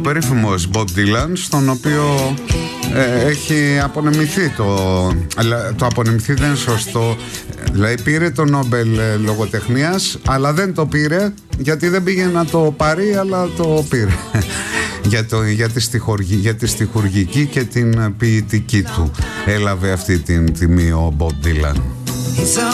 περίφημος Bob Dylan, στον οποίο έχει απονεμηθεί το απονεμηθεί δεν είναι σωστό. Δηλαδή πήρε το Νόμπελ λογοτεχνίας, αλλά δεν το πήρε γιατί δεν πήγε να το πάρει, αλλά το πήρε για τη στιχουργική και την ποιητική του. Έλαβε αυτή την τιμή ο Bob Dylan.